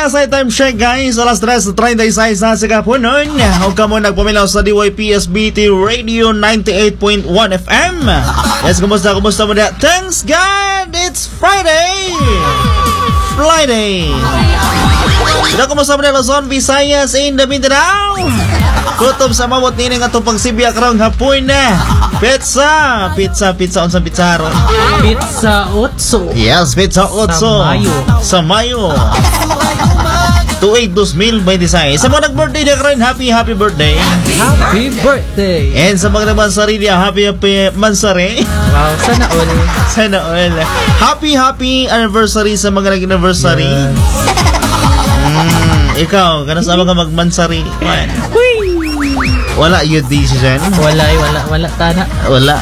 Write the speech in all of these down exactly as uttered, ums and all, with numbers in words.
na sa time check guys, alas tres thirty-six na sa kapunon. Huwag ka mo nagpamilaw sa D Y P S B T Radio ninety-eight point one F M. Yes, kumusta, kumusta mo na? Thanks God, it's Friday! Friday! Sila kumusta mo na Luzon, Visayas, in the Mindanao? Kutob sa mawot nining atong pagsibya karong hapon na. Pizza, pizza, pizza on sa pizarro. Pizza Otso. Yes, Pizza Otso. Sa Mayo. Sa Mayo. twenty-eight twenty twenty-six. Sa mga nag-birthday na karon, happy happy birthday. Happy birthday. And sa mga nagmansari niya, happy happy mansari. Wow, sana all. Sana all. Happy happy anniversary sa mga nag-anniversary. Yes. Mm, ikaw, kana sa mga magmansari. Man. Wala yun decision. Wala, wala, wala, tana. Wala.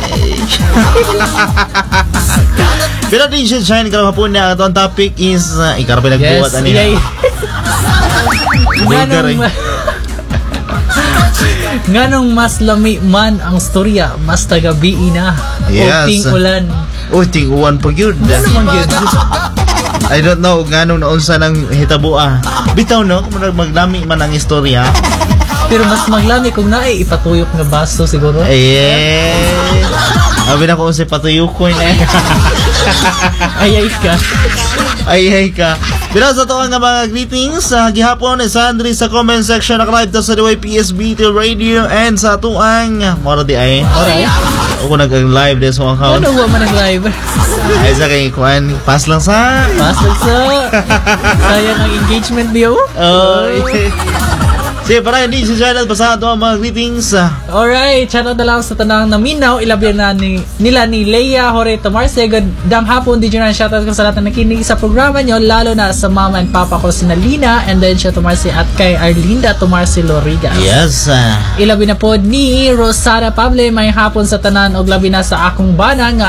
Pero decision siya, ikaw hapon na ito ang topic is, uh, ikaw pa nagbuhat. Yes, ano yay. Nganong, nganong mas lami man ang storya, mas tagabi na. Yes. Uting ulan. Uting uwan po yun. Ano man yun? I don't know, nganong naunsa ng hitabo ah. Bitaw no, kung maglami man ang istorya. Pero mas maglami kung naay ipatuyok na baso siguro. Yes. Abi na kung si patuyok ko eh. Ayay ka. Ayay ka. Pero sa tuwang nga mga greetings sa gihapon sa Andre sa comment section nakalive ta sa D Y P S B T Radio and sa tuwang moro di ay. Alright. Ako nag-live din sa account. Ano ba man nag-live? Ay sa kay kuan pass lang sa. Pass lang sa. Sayang ang engagement niyo. Oh. Sige, para hindi si Janet basado ang mga greetings. Alright, shoutout na lang sa tanang naminaw. Ilabi na ni, nila ni Leia Horeto Marce. Gandang hapon, di dyan shoutout ko sa lahat na nakinig sa programa nyo, lalo na sa mama and papa ko si Nalina, and then siya Tomarce at kay Arlinda Tomarce Loriga. Yes. Uh... Ilabi na po ni Rosara Pable, may hapon sa tanan, o labi na sa akong bana nga